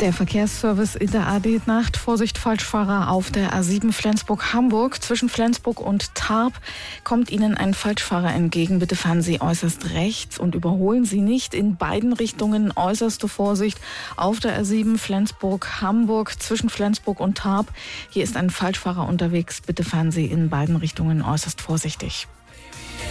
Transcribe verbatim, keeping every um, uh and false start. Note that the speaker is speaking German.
Der Verkehrsservice in der A D-Nacht. Vorsicht, Falschfahrer auf der A sieben Flensburg-Hamburg. Zwischen Flensburg und Tarp kommt Ihnen ein Falschfahrer entgegen. Bitte fahren Sie äußerst rechts und überholen Sie nicht. In beiden Richtungen äußerste Vorsicht auf der A sieben Flensburg-Hamburg. Zwischen Flensburg und Tarp. Hier ist ein Falschfahrer unterwegs. Bitte fahren Sie in beiden Richtungen äußerst vorsichtig.